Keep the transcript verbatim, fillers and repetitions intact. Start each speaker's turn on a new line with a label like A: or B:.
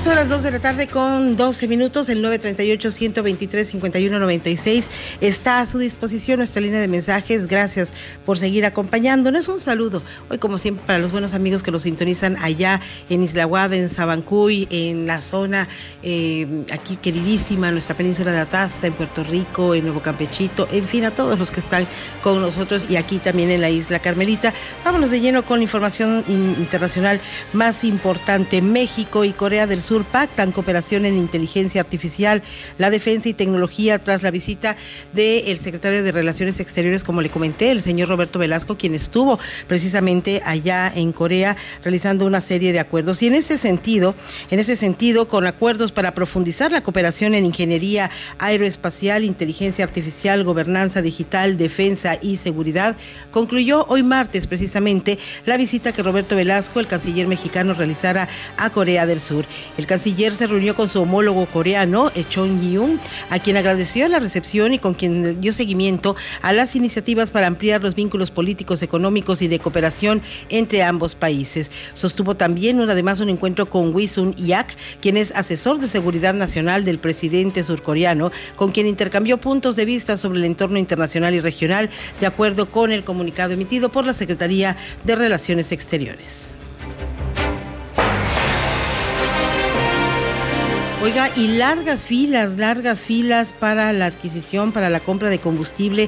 A: Son las dos de la tarde con doce minutos, el nueve treinta y ocho, ciento veintitrés, cincuenta y uno noventa y seis está a su disposición nuestra línea de mensajes. Gracias por seguir acompañándonos. Un saludo hoy como siempre para los buenos amigos que nos sintonizan allá en Isla Guada, en Sabancuy, en la zona eh, aquí queridísima, nuestra península de Atasta, en Puerto Rico, en Nuevo Campechito, en fin, a todos los que están con nosotros y aquí también en la Isla Carmelita. Vámonos de lleno con la información internacional más importante. México y Corea del Sur pactan cooperación en inteligencia artificial, la defensa y tecnología tras la visita del secretario de Relaciones Exteriores, como le comenté, el señor Roberto Velasco, quien estuvo precisamente allá en Corea realizando una serie de acuerdos. Y en ese sentido, en ese sentido, con acuerdos para profundizar la cooperación en ingeniería aeroespacial, inteligencia artificial, gobernanza digital, defensa y seguridad, concluyó hoy martes precisamente la visita que Roberto Velasco, el canciller mexicano, realizara a Corea del Sur. El canciller se reunió con su homólogo coreano, Chon Ji-un, a quien agradeció la recepción y con quien dio seguimiento a las iniciativas para ampliar los vínculos políticos, económicos y de cooperación entre ambos países. Sostuvo también un, además un encuentro con Wi Sun-yak, quien es asesor de seguridad nacional del presidente surcoreano, con quien intercambió puntos de vista sobre el entorno internacional y regional, de acuerdo con el comunicado emitido por la Secretaría de Relaciones Exteriores. Oiga, y largas filas, largas filas para la adquisición, para la compra de combustible